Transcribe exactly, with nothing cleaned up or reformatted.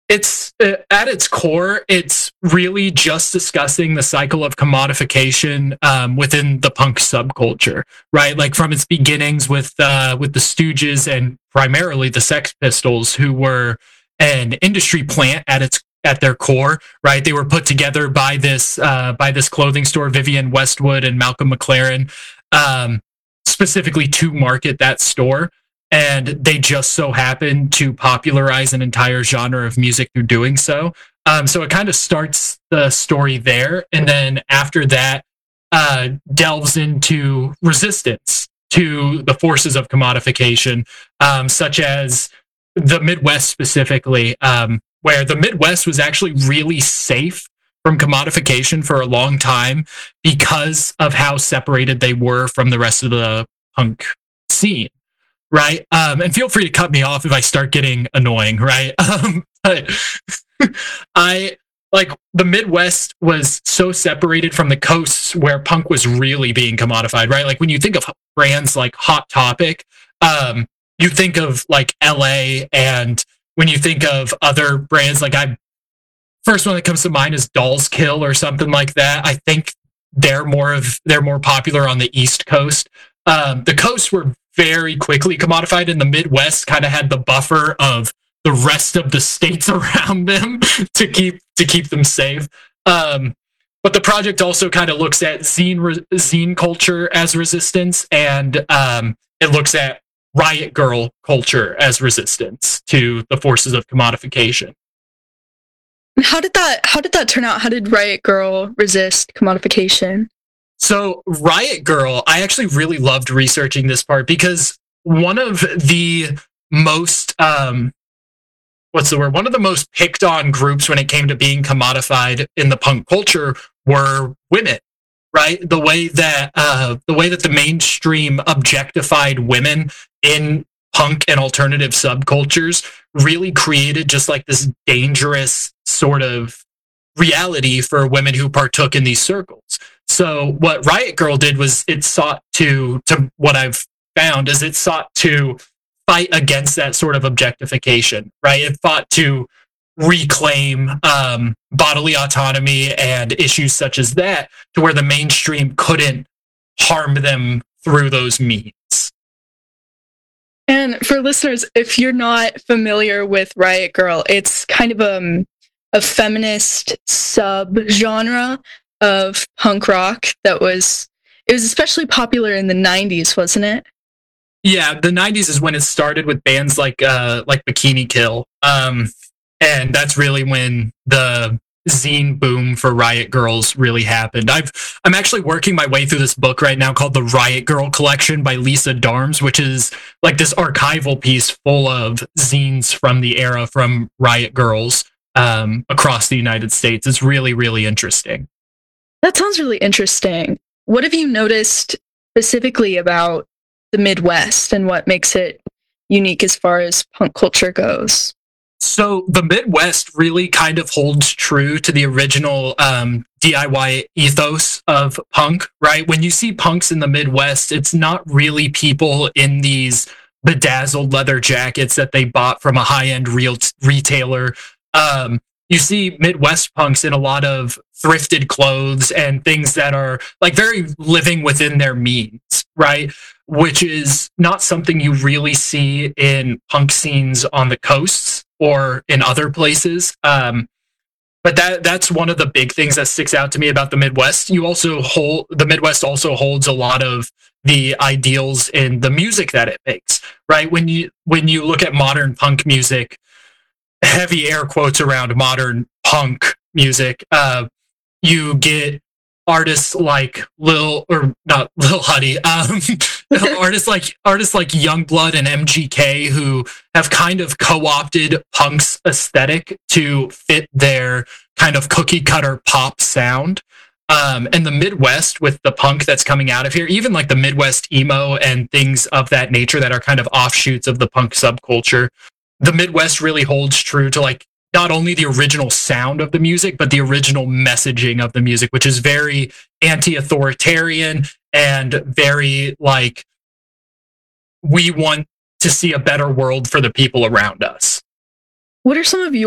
It's uh, at its core, it's really just discussing the cycle of commodification um, within the punk subculture, right? Like from its beginnings with uh, with the Stooges and primarily the Sex Pistols, who were an industry plant at its at their core, right? They were put together by this uh, by this clothing store, Vivienne Westwood and Malcolm McLaren, um, specifically to market that store. And they just so happened to popularize an entire genre of music through doing so. Um, so it kind of starts the story there, and then after that, uh, delves into resistance to the forces of commodification, um, such as the Midwest specifically, um, where the Midwest was actually really safe from commodification for a long time because of how separated they were from the rest of the punk scene. Right. Um, and feel free to cut me off if I start getting annoying. Right. Um, but I like the Midwest was so separated from the coasts where punk was really being commodified. Right. Like when you think of brands like Hot Topic, um, you think of like L A, and when you think of other brands, like I first one that comes to mind is Dolls Kill or something like that. I think they're more of they're more popular on the East Coast. Um, the coasts were very quickly commodified, and the Midwest kind of had the buffer of the rest of the states around them to keep to keep them safe. Um, but the project also kind of looks at zine re- zine culture as resistance, and um, it looks at riot girl culture as resistance to the forces of commodification. How did that How did that turn out? How did Riot Grrrl resist commodification? So Riot Grrrl, I actually really loved researching this part because one of the most, um, what's the word? One of the most picked on groups when it came to being commodified in the punk culture were women, right? The way that, uh, the way that the mainstream objectified women in punk and alternative subcultures really created just like this dangerous sort of reality for women who partook in these circles. So what Riot Grrrl did was it sought to, to what I've found is it sought to fight against that sort of objectification, right? It fought to reclaim um, bodily autonomy and issues such as that to where the mainstream couldn't harm them through those means. And for listeners, if you're not familiar with Riot Grrrl, it's kind of um, a feminist sub-genre of punk rock that was, it was especially popular in the nineties, wasn't it? Yeah, the nineties is when it started with bands like uh, like Bikini Kill. Um, and that's really when the zine boom for Riot Grrrls really happened. I've I'm actually working my way through this book right now called the Riot Grrrl Collection by Lisa Darms, which is like this archival piece full of zines from the era from Riot Grrrls um, across the United States. It's really, really interesting. That sounds really interesting. What have you noticed specifically about the Midwest and what makes it unique as far as punk culture goes? So the Midwest really kind of holds true to the original um, D I Y ethos of punk, right? When you see punks in the Midwest, it's not really people in these bedazzled leather jackets that they bought from a high-end real t- retailer. Um, you see Midwest punks in a lot of thrifted clothes and things that are like very living within their means, right? Which is not something you really see in punk scenes on the coasts or in other places. Um, but that that's one of the big things that sticks out to me about the Midwest. You also hold the Midwest also holds a lot of the ideals in the music that it makes, right? When you when you look at modern punk music, heavy air quotes around modern punk music, uh, you get artists like Lil or not Lil Huddy, um, artists like artists like Youngblood and M G K who have kind of co-opted punk's aesthetic to fit their kind of cookie cutter pop sound. Um, and the Midwest with the punk that's coming out of here, even like the Midwest emo and things of that nature that are kind of offshoots of the punk subculture, the Midwest really holds true to like not only the original sound of the music, but the original messaging of the music, which is very anti-authoritarian and very like, we want to see a better world for the people around us. What are some of your